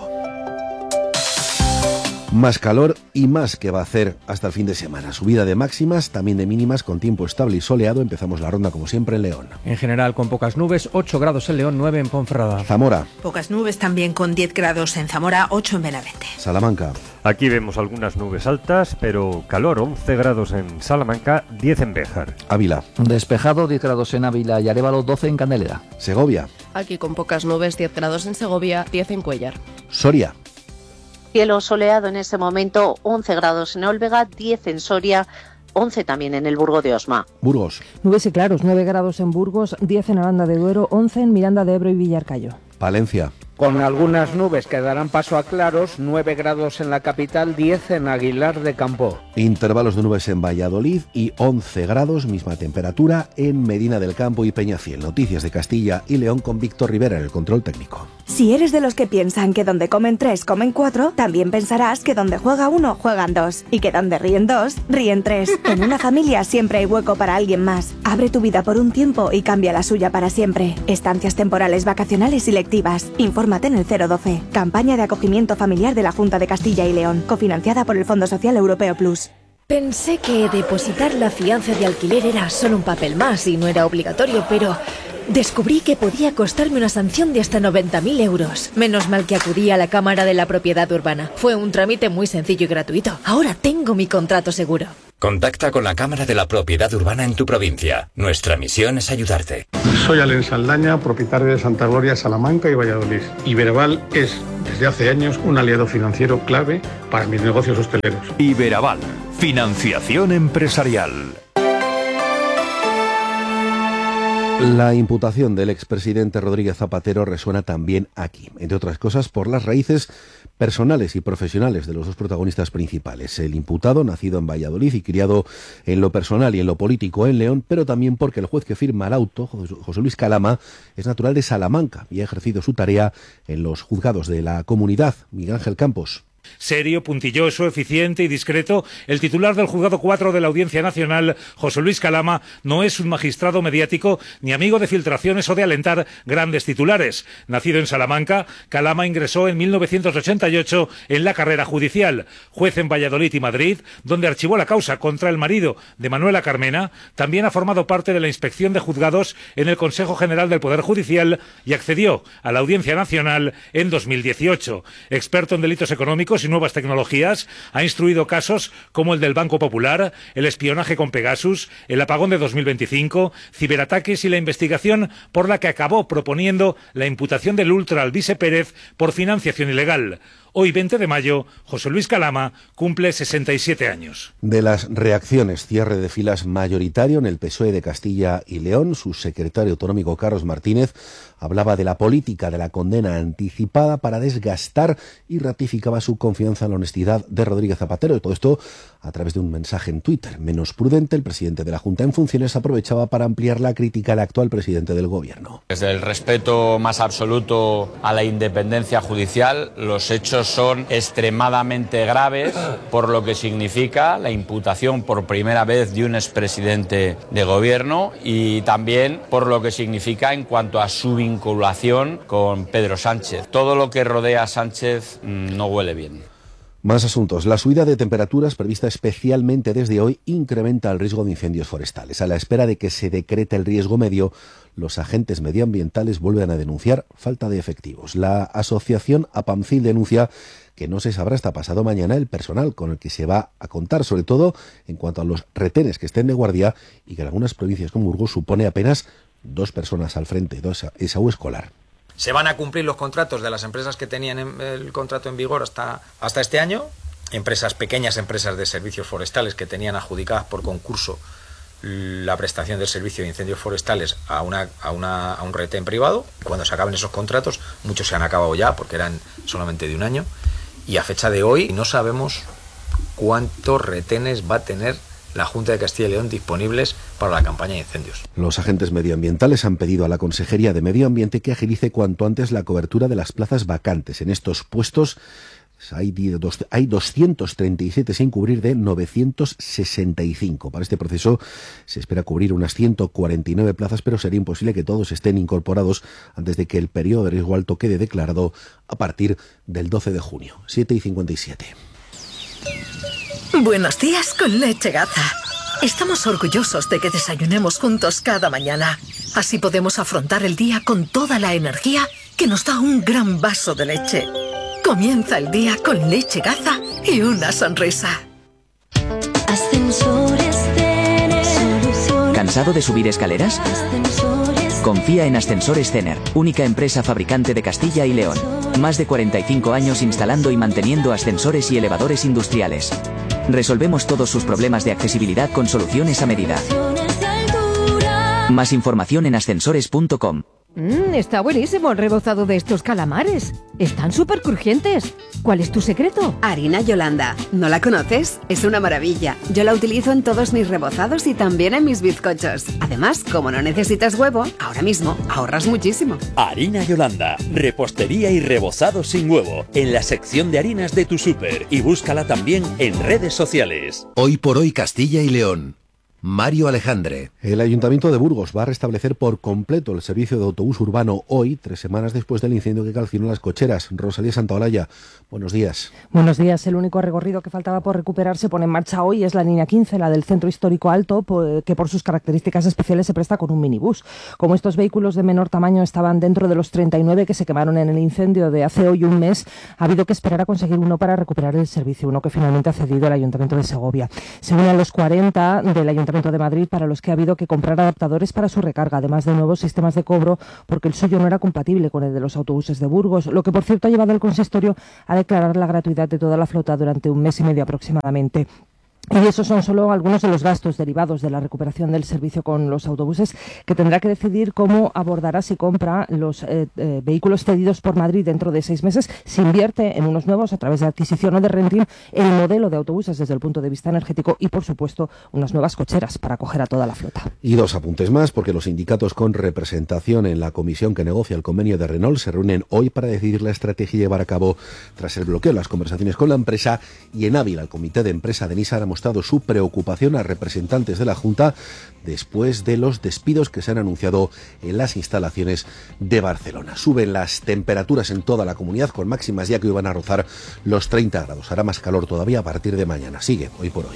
Más calor y más que va a hacer hasta el fin de semana. Subida de máximas, también de mínimas, con tiempo estable y soleado. Empezamos la ronda como siempre en León. En general con pocas nubes, ocho grados en León, nueve en Ponferrada. Zamora. Pocas nubes también con diez grados en Zamora, ocho en Benavente. Salamanca. Aquí vemos algunas nubes altas, pero calor, once grados en Salamanca, diez en Béjar. Ávila. Despejado, diez grados en Ávila y Arévalo, doce en Candelera. Segovia. Aquí con pocas nubes, diez grados en Segovia, diez en Cuéllar. Soria. Cielo soleado en este momento, once grados en Olvega, diez en Soria, once también en el Burgo de Osma. Burgos. Nubes y claros, nueve grados en Burgos, diez en Aranda de Duero, once en Miranda de Ebro y Villarcayo. Palencia. Con algunas nubes que darán paso a claros, nueve grados en la capital, diez en Aguilar de Campo. Intervalos de nubes en Valladolid y once grados, misma temperatura en Medina del Campo y Peñafiel. Noticias de Castilla y León con Víctor Rivera en el control técnico. Si eres de los que piensan que donde comen tres, comen cuatro, también pensarás que donde juega uno, juegan dos. Y que donde ríen dos, ríen tres. En una familia siempre hay hueco para alguien más. Abre tu vida por un tiempo y cambia la suya para siempre. Estancias temporales, vacacionales y lectivas. Infórmate en el cero doce. Campaña de acogimiento familiar de la Junta de Castilla y León, cofinanciada por el Fondo Social Europeo Plus. Pensé que depositar la fianza de alquiler era solo un papel más y no era obligatorio, pero descubrí que podía costarme una sanción de hasta noventa mil euros. Menos mal que acudí a la Cámara de la Propiedad Urbana. Fue un trámite muy sencillo y gratuito. Ahora tengo mi contrato seguro. Contacta con la Cámara de la Propiedad Urbana en tu provincia. Nuestra misión es ayudarte. Soy Alen Saldaña, propietario de Santa Gloria, Salamanca y Valladolid. Iberaval es, desde hace años, un aliado financiero clave para mis negocios hosteleros. Iberaval, financiación empresarial. La imputación del expresidente Rodríguez Zapatero resuena también aquí, entre otras cosas por las raíces personales y profesionales de los dos protagonistas principales. El imputado, nacido en Valladolid y criado en lo personal y en lo político en León, pero también porque el juez que firma el auto, José Luis Calama, es natural de Salamanca y ha ejercido su tarea en los juzgados de la comunidad. Miguel Ángel Campos. Serio, puntilloso, eficiente y discreto, el titular del Juzgado cuatro de la Audiencia Nacional, José Luis Calama, no es un magistrado mediático ni amigo de filtraciones o de alentar grandes titulares. Nacido en Salamanca, Calama ingresó en mil novecientos ochenta y ocho en la carrera judicial. Juez en Valladolid y Madrid, donde archivó la causa contra el marido de Manuela Carmena, también ha formado parte de la Inspección de Juzgados en el Consejo General del Poder Judicial y accedió a la Audiencia Nacional en dos mil dieciocho. Experto en delitos económicos y nuevas tecnologías, ha instruido casos como el del Banco Popular, el espionaje con Pegasus, el apagón de dos mil veinticinco, ciberataques y la investigación por la que acabó proponiendo la imputación del ultra Alvise Pérez por financiación ilegal. Hoy, veinte de mayo, José Luis Calama cumple sesenta y siete años. De las reacciones, cierre de filas mayoritario en el P S O E de Castilla y León, su secretario autonómico Carlos Martínez hablaba de la política de la condena anticipada para desgastar y ratificaba su confianza en la honestidad de Rodríguez Zapatero. Y todo esto a través de un mensaje en Twitter. Menos prudente, el presidente de la Junta en funciones aprovechaba para ampliar la crítica al actual presidente del Gobierno. Desde el respeto más absoluto a la independencia judicial, los hechos son extremadamente graves por lo que significa la imputación por primera vez de un expresidente de Gobierno y también por lo que significa en cuanto a su vinculación con Pedro Sánchez. Todo lo que rodea a Sánchez mmm, no huele bien. Más asuntos. La subida de temperaturas prevista especialmente desde hoy incrementa el riesgo de incendios forestales. A la espera de que se decrete el riesgo medio, los agentes medioambientales vuelven a denunciar falta de efectivos. La asociación APAMCIL denuncia que no se sabrá hasta pasado mañana el personal con el que se va a contar, sobre todo en cuanto a los retenes que estén de guardia y que en algunas provincias como Burgos supone apenas dos personas al frente, dos ESAU escolar. Se van a cumplir los contratos de las empresas que tenían el contrato en vigor hasta, hasta este año, empresas pequeñas, empresas de servicios forestales que tenían adjudicadas por concurso la prestación del servicio de incendios forestales a, una, a, una, a un retén privado. Cuando se acaben esos contratos, muchos se han acabado ya porque eran solamente de un año, y a fecha de hoy no sabemos cuántos retenes va a tener la Junta de Castilla y León disponibles para la campaña de incendios. Los agentes medioambientales han pedido a la Consejería de Medio Ambiente que agilice cuanto antes la cobertura de las plazas vacantes. En estos puestos hay, dos, hay doscientos treinta y siete sin cubrir de novecientos sesenta y cinco. Para este proceso se espera cubrir unas ciento cuarenta y nueve plazas, pero sería imposible que todos estén incorporados antes de que el periodo de riesgo alto quede declarado a partir del doce de junio. siete y cincuenta y siete. Buenos días con Leche Gaza. Estamos orgullosos de que desayunemos juntos cada mañana. Así podemos afrontar el día con toda la energía que nos da un gran vaso de leche. Comienza el día con Leche Gaza y una sonrisa. Ascensores Cener. ¿Cansado de subir escaleras? Ascensores. Confía en Ascensores Cener, única empresa fabricante de Castilla y León. Más de cuarenta y cinco años instalando y manteniendo ascensores y elevadores industriales. Resolvemos todos sus problemas de accesibilidad con soluciones a medida. Más información en ascensores punto com. Mmm, está buenísimo el rebozado de estos calamares. Están súper crujientes. ¿Cuál es tu secreto? Harina Yolanda. ¿No la conoces? Es una maravilla. Yo la utilizo en todos mis rebozados y también en mis bizcochos. Además, como no necesitas huevo, ahora mismo ahorras muchísimo. Harina Yolanda. Repostería y rebozado sin huevo. En la sección de harinas de tu súper. Y búscala también en redes sociales. Hoy por hoy Castilla y León. Mario Alejandre. El Ayuntamiento de Burgos va a restablecer por completo el servicio de autobús urbano hoy, tres semanas después del incendio que calcinó las cocheras. Rosalía Santaolalla, buenos días. Buenos días. El único recorrido que faltaba por recuperar se pone en marcha hoy. Es la línea quince, la del Centro Histórico Alto, que por sus características especiales se presta con un minibús. Como estos vehículos de menor tamaño estaban dentro de los treinta y nueve que se quemaron en el incendio de hace hoy un mes, ha habido que esperar a conseguir uno para recuperar el servicio, uno que finalmente ha cedido el Ayuntamiento de Segovia. Se unen a los cuarenta del Ayuntamiento de Madrid, para los que ha habido que comprar adaptadores para su recarga, además de nuevos sistemas de cobro, porque el suyo no era compatible con el de los autobuses de Burgos, lo que por cierto ha llevado al consistorio a declarar la gratuidad de toda la flota durante un mes y medio aproximadamente. Y esos son solo algunos de los gastos derivados de la recuperación del servicio con los autobuses, que tendrá que decidir cómo abordará si compra los eh, eh, vehículos cedidos por Madrid dentro de seis meses, si invierte en unos nuevos a través de adquisición o de renting, el modelo de autobuses desde el punto de vista energético y, por supuesto, unas nuevas cocheras para acoger a toda la flota. Y dos apuntes más, porque los sindicatos con representación en la comisión que negocia el convenio de Renault se reúnen hoy para decidir la estrategia y llevar a cabo tras el bloqueo de las conversaciones con la empresa. Y en Ávila, el comité de empresa de Nissan ha mostrado su preocupación a representantes de la Junta después de los despidos que se han anunciado en las instalaciones de Barcelona. Suben las temperaturas en toda la comunidad, con máximas ya que hoy van a rozar los treinta grados. Hará más calor todavía a partir de mañana. Sigue Hoy por Hoy.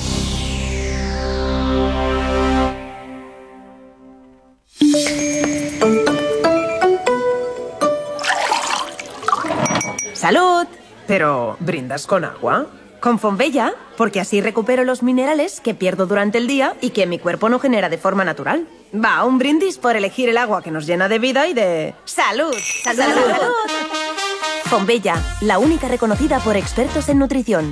¡Salud! ¿Pero brindas con agua? Con Fonbella, porque así recupero los minerales que pierdo durante el día y que mi cuerpo no genera de forma natural. Va, un brindis por elegir el agua que nos llena de vida y de... ¡Salud! ¡Salud! ¡Salud! ¡Salud! Fonbella, la única reconocida por expertos en nutrición.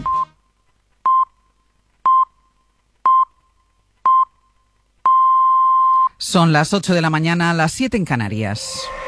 Son las ocho de la mañana, las siete en Canarias.